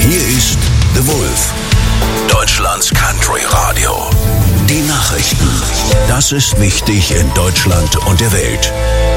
Hier ist The Wolf, Deutschlands Country Radio. Die Nachrichten. Das ist wichtig in Deutschland und der Welt.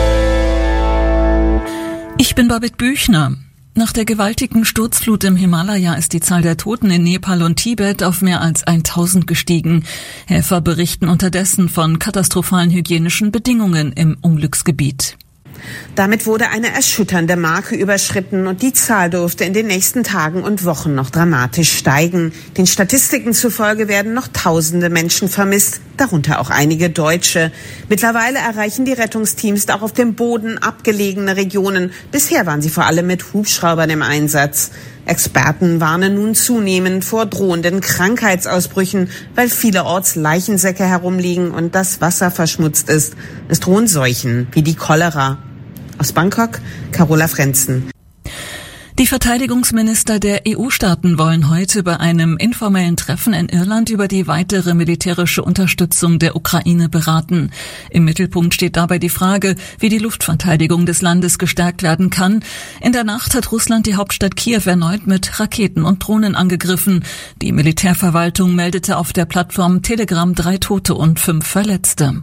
Ich bin Babette Büchner. Nach der gewaltigen Sturzflut im Himalaya ist die Zahl der Toten in Nepal und Tibet auf mehr als 1000 gestiegen. Helfer berichten unterdessen von katastrophalen hygienischen Bedingungen im Unglücksgebiet. Damit wurde eine erschütternde Marke überschritten und die Zahl dürfte in den nächsten Tagen und Wochen noch dramatisch steigen. Den Statistiken zufolge werden noch tausende Menschen vermisst, darunter auch einige Deutsche. Mittlerweile erreichen die Rettungsteams auch auf dem Boden abgelegene Regionen. Bisher waren sie vor allem mit Hubschraubern im Einsatz. Experten warnen nun zunehmend vor drohenden Krankheitsausbrüchen, weil vielerorts Leichensäcke herumliegen und das Wasser verschmutzt ist. Es drohen Seuchen wie die Cholera. Aus Bangkok, Carola Frenzen. Die Verteidigungsminister der EU-Staaten wollen heute bei einem informellen Treffen in Irland über die weitere militärische Unterstützung der Ukraine beraten. Im Mittelpunkt steht dabei die Frage, wie die Luftverteidigung des Landes gestärkt werden kann. In der Nacht hat Russland die Hauptstadt Kiew erneut mit Raketen und Drohnen angegriffen. Die Militärverwaltung meldete auf der Plattform Telegram 3 Tote und 5 Verletzte.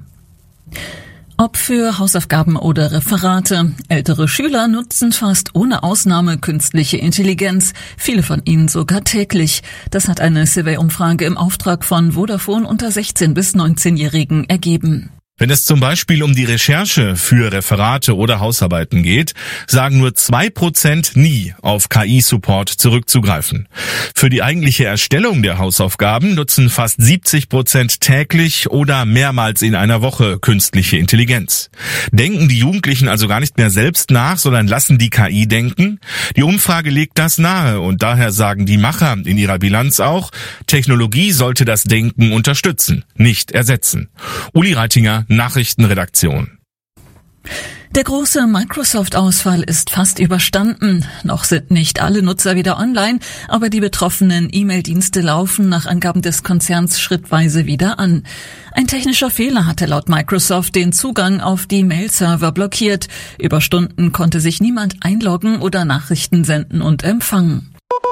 Ob für Hausaufgaben oder Referate. Ältere Schüler nutzen fast ohne Ausnahme künstliche Intelligenz, viele von ihnen sogar täglich. Das hat eine Survey-Umfrage im Auftrag von Vodafone unter 16- bis 19-Jährigen ergeben. Wenn es zum Beispiel um die Recherche für Referate oder Hausarbeiten geht, sagen nur 2% nie auf KI-Support zurückzugreifen. Für die eigentliche Erstellung der Hausaufgaben nutzen fast 70% täglich oder mehrmals in einer Woche künstliche Intelligenz. Denken die Jugendlichen also gar nicht mehr selbst nach, sondern lassen die KI denken? Die Umfrage legt das nahe und daher sagen die Macher in ihrer Bilanz auch, Technologie sollte das Denken unterstützen, nicht ersetzen. Uli Reitinger, Nachrichtenredaktion. Der große Microsoft-Ausfall ist fast überstanden. Noch sind nicht alle Nutzer wieder online, aber die betroffenen E-Mail-Dienste laufen nach Angaben des Konzerns schrittweise wieder an. Ein technischer Fehler hatte laut Microsoft den Zugang auf die Mail-Server blockiert. Über Stunden konnte sich niemand einloggen oder Nachrichten senden und empfangen.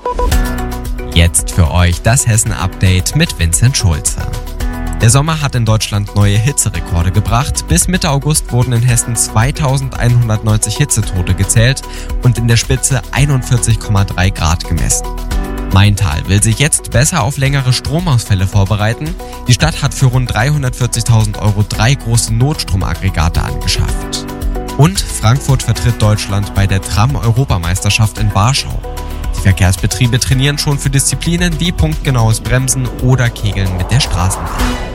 Jetzt für euch das Hessen-Update mit Vincent Schulze. Der Sommer hat in Deutschland neue Hitzerekorde gebracht. Bis Mitte August wurden in Hessen 2190 Hitzetote gezählt und in der Spitze 41,3 Grad gemessen. Maintal will sich jetzt besser auf längere Stromausfälle vorbereiten. Die Stadt hat für rund 340.000 € 3 große Notstromaggregate angeschafft. Und Frankfurt vertritt Deutschland bei der Tram-Europameisterschaft in Warschau. Die Verkehrsbetriebe trainieren schon für Disziplinen wie punktgenaues Bremsen oder Kegeln mit der Straßenbahn.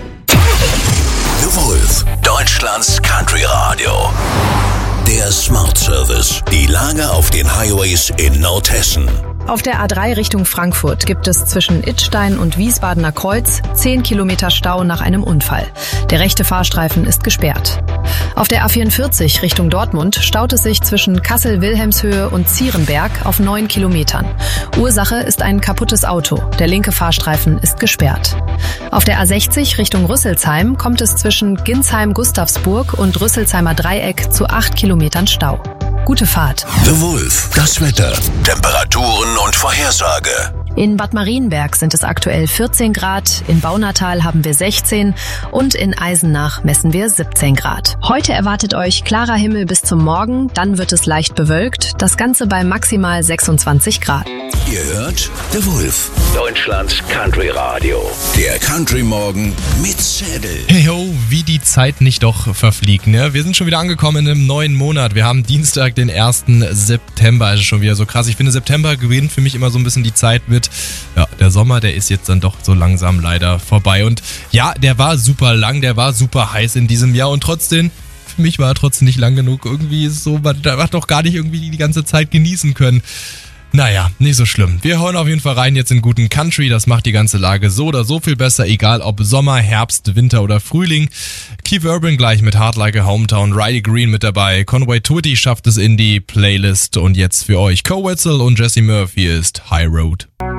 The Wolf, Deutschlands Country Radio. Der Smart Service. Die Lage auf den Highways in Nordhessen. Auf der A3 Richtung Frankfurt gibt es zwischen Idstein und Wiesbadener Kreuz 10 Kilometer Stau nach einem Unfall. Der rechte Fahrstreifen ist gesperrt. Auf der A44 Richtung Dortmund staut es sich zwischen Kassel-Wilhelmshöhe und Zierenberg auf 9 Kilometern. Ursache ist ein kaputtes Auto. Der linke Fahrstreifen ist gesperrt. Auf der A60 Richtung Rüsselsheim kommt es zwischen Ginsheim-Gustavsburg und Rüsselsheimer Dreieck zu 8 Kilometern Stau. Gute Fahrt. The Wolf, das Wetter, Temperaturen und Vorhersage. In Bad Marienberg sind es aktuell 14 Grad, in Baunatal haben wir 16 und in Eisenach messen wir 17 Grad. Heute erwartet euch klarer Himmel bis zum Morgen, dann wird es leicht bewölkt, das Ganze bei maximal 26 Grad. Ihr hört The Wolf, Deutschlands Country Radio. Der Country Morgen mit Zettel. Hey ho, wie die Zeit nicht doch verfliegt, ne? Wir sind schon wieder angekommen im neuen Monat. Wir haben Dienstag, den 1. September. Also schon wieder so krass. Ich finde, September gewinnt für mich immer so ein bisschen die Zeit mit, ja, der Sommer, der ist jetzt dann doch so langsam leider vorbei. Und ja, der war super lang, der war super heiß in diesem Jahr und trotzdem, für mich war er trotzdem nicht lang genug. Irgendwie ist es so, man hat doch gar nicht irgendwie die ganze Zeit genießen können. Naja, nicht so schlimm. Wir hauen auf jeden Fall rein jetzt in guten Country. Das macht die ganze Lage so oder so viel besser, egal ob Sommer, Herbst, Winter oder Frühling. Keith Urban gleich mit Hard Like a Hometown, Riley Green mit dabei. Conway Twitty schafft es in die Playlist. Und jetzt für euch Co Wetzel und Jesse Murphy ist High Road.